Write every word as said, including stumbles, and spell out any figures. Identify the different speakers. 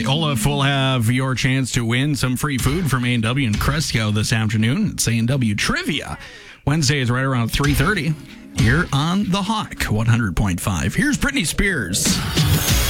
Speaker 1: Olaf will have your chance to win some free food from A and W in Cresco this afternoon. It's A and W Trivia. Wednesday is right around three thirty here on The Hawk one hundred point five. Here's Britney Spears.